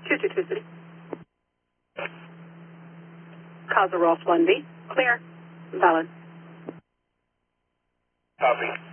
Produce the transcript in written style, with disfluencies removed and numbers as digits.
222 City. Casa Ross 1B. Clear. Valid. Copy.